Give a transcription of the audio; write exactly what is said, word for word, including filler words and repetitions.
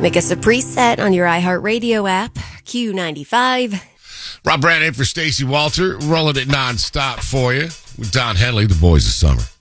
Make us a preset on your iHeartRadio app, Q ninety-five. Rob Brand in for Stacey Walter, rolling it nonstop for you with Don Henley, the boys of summer.